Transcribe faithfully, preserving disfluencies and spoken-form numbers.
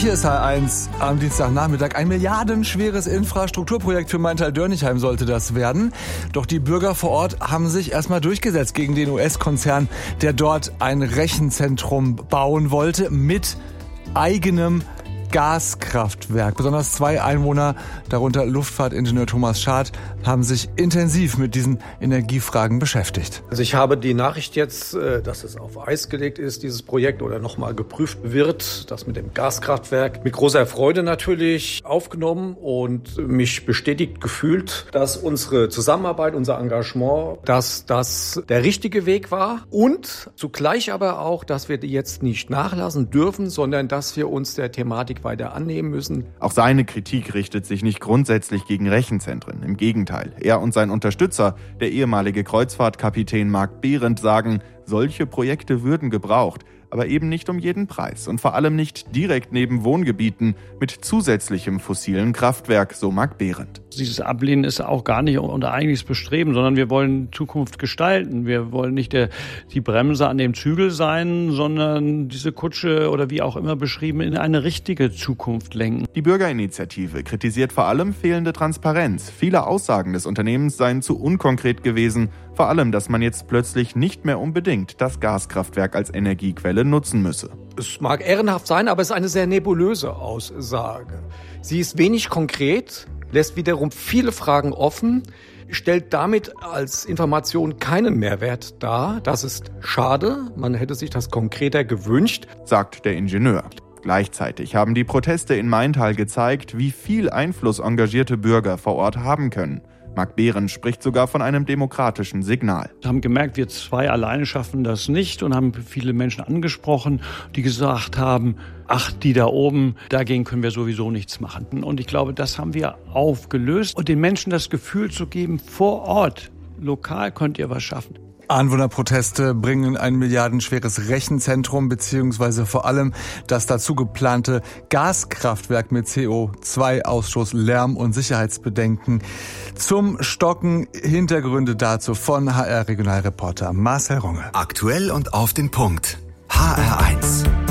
Hier ist H eins am Dienstagnachmittag. Ein milliardenschweres Infrastrukturprojekt für Maintal-Dörnigheim sollte das werden. Doch die Bürger vor Ort haben sich erstmal durchgesetzt gegen den U S-Konzern, der dort ein Rechenzentrum bauen wollte mit eigenem Gaskraftwerk. Besonders zwei Einwohner, darunter Luftfahrtingenieur Thomas Schad, haben sich intensiv mit diesen Energiefragen beschäftigt. Also ich habe die Nachricht jetzt, dass es auf Eis gelegt ist, dieses Projekt, oder nochmal geprüft wird, das mit dem Gaskraftwerk, mit großer Freude natürlich aufgenommen und mich bestätigt gefühlt, dass unsere Zusammenarbeit, unser Engagement, dass das der richtige Weg war und zugleich aber auch, dass wir jetzt nicht nachlassen dürfen, sondern dass wir uns der Thematik weiter annehmen müssen. Auch seine Kritik richtet sich nicht grundsätzlich gegen Rechenzentren. Im Gegenteil. Er und sein Unterstützer, der ehemalige Kreuzfahrtkapitän Marc Behrendt, sagen, solche Projekte würden gebraucht, aber eben nicht um jeden Preis und vor allem nicht direkt neben Wohngebieten mit zusätzlichem fossilen Kraftwerk, so Marc Behrendt. Dieses Ablehnen ist auch gar nicht unser eigentliches Bestreben, sondern wir wollen Zukunft gestalten. Wir wollen nicht der, die Bremse an dem Zügel sein, sondern diese Kutsche oder wie auch immer beschrieben in eine richtige Zukunft lenken. Die Bürgerinitiative kritisiert vor allem fehlende Transparenz. Viele Aussagen des Unternehmens seien zu unkonkret gewesen. Vor allem, dass man jetzt plötzlich nicht mehr unbedingt das Gaskraftwerk als Energiequelle nutzen müsse. Es mag ehrenhaft sein, aber es ist eine sehr nebulöse Aussage. Sie ist wenig konkret, lässt wiederum viele Fragen offen, stellt damit als Information keinen Mehrwert dar. Das ist schade, man hätte sich das konkreter gewünscht, sagt der Ingenieur. Gleichzeitig haben die Proteste in Maintal gezeigt, wie viel Einfluss engagierte Bürger vor Ort haben können. Marc Behrendt spricht sogar von einem demokratischen Signal. Wir haben gemerkt, wir zwei alleine schaffen das nicht und haben viele Menschen angesprochen, die gesagt haben, ach, die da oben, dagegen können wir sowieso nichts machen. Und ich glaube, das haben wir aufgelöst und den Menschen das Gefühl zu geben, vor Ort, lokal könnt ihr was schaffen. Anwohnerproteste bringen ein milliardenschweres Rechenzentrum beziehungsweise vor allem das dazu geplante Gaskraftwerk mit C O zwei Ausstoß, Lärm- und Sicherheitsbedenken zum Stocken. Hintergründe dazu von H R-Regionalreporter Marcel Runge. Aktuell und auf den Punkt. H R eins.